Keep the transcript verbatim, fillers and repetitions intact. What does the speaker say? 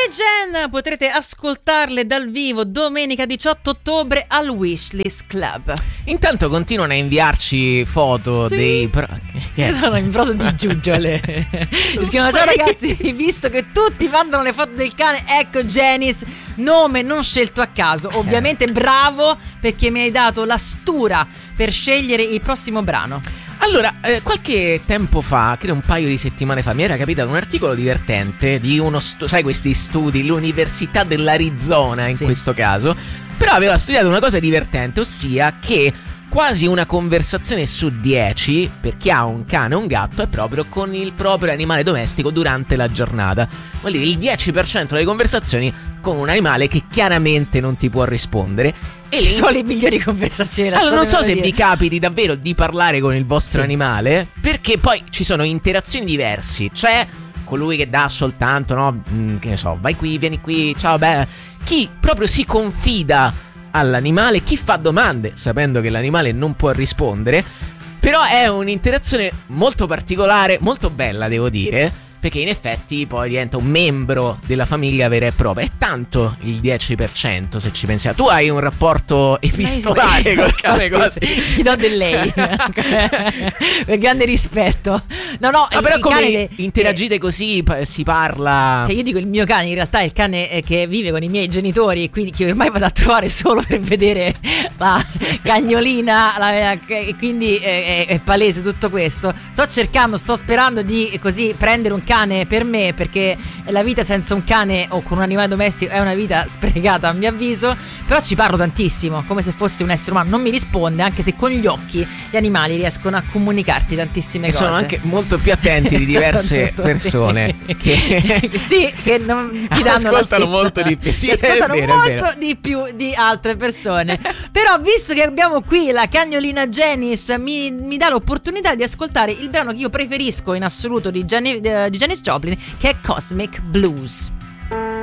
Jen potrete ascoltarle dal vivo domenica diciotto ottobre al Wishlist Club. Intanto continuano a inviarci foto sì. dei pro... che sono in prosa di giuggiole. Scrivono: ciao ragazzi, visto che tutti mandano le foto del cane, ecco Janice, nome non scelto a caso. Ovviamente bravo, perché mi hai dato la stura per scegliere il prossimo brano. Allora, eh, qualche tempo fa, credo un paio di settimane fa, mi era capitato un articolo divertente di uno, stu- sai questi studi, l'Università dell'Arizona in sì. questo caso, però aveva studiato una cosa divertente, ossia che quasi una conversazione su dieci per chi ha un cane o un gatto è proprio con il proprio animale domestico durante la giornata. Vuol dire il dieci per cento delle conversazioni con un animale che chiaramente non ti può rispondere. E le sono le migliori conversazioni. Allora non so se dire. vi capiti davvero di parlare con il vostro sì. animale, perché poi ci sono interazioni diversi. C'è colui che dà soltanto, no, mm, che ne so, vai qui, vieni qui, ciao, beh. Chi proprio si confida all'animale, chi fa domande sapendo che l'animale non può rispondere. Però è un'interazione molto particolare, molto bella, devo dire, perché in effetti poi diventa un membro della famiglia vera e propria. È tanto il dieci per cento, se ci pensiamo. Tu hai un rapporto epistolare col cane così. Ti do del lei per grande rispetto. No no, ah, però come cane interagite che... così si parla. Cioè io dico il mio cane in realtà è il cane che vive con i miei genitori, e quindi che ormai vado a trovare solo per vedere la cagnolina, la... e quindi è, è palese tutto questo. Sto cercando, sto sperando di così prendere un cane per me, perché la vita senza un cane o con un animale domestico è una vita sprecata a mio avviso. Però ci parlo tantissimo, come se fosse un essere umano. Non mi risponde, anche se con gli occhi gli animali riescono a comunicarti tantissime e cose. Sono anche molto più attenti di diverse persone sì. che sì, che non ti danno ascoltano la molto di più. Sì, che ascoltano è vero, molto è vero. di più di altre persone. Però visto che abbiamo qui la cagnolina Janice, mi, mi dà l'opportunità di ascoltare il brano che io preferisco in assoluto di Janis, di Janis Joplin, che è Cosmic Blues.